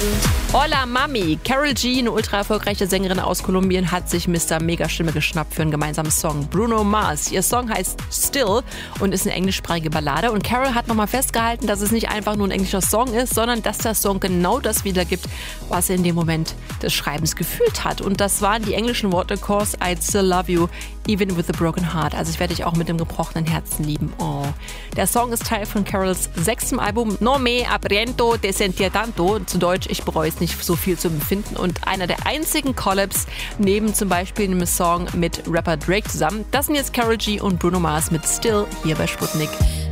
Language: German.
Hola Mami! Karol G, eine ultra erfolgreiche Sängerin aus Kolumbien, hat sich Mr. Megastimme geschnappt für einen gemeinsamen Song. Bruno Mars. Ihr Song heißt Still und ist eine englischsprachige Ballade. Und Karol hat nochmal festgehalten, dass es nicht einfach nur ein englischer Song ist, sondern dass der Song genau das wiedergibt, was er in dem Moment des Schreibens gefühlt hat. Und das waren die englischen Worte: Cause I still love you, even with a broken heart. Also ich werde dich auch mit dem gebrochenen Herzen lieben. Oh. Der Song ist Teil von Karols 6. Album No Me Arrepiento de Sentir Tanto. Zu Deutsch, ich bereue es nicht so viel zu empfinden, und einer der einzigen Collabs neben zum Beispiel einem Song mit Rapper Drake zusammen. Das sind jetzt Karol G und Bruno Mars mit Still hier bei Sputnik.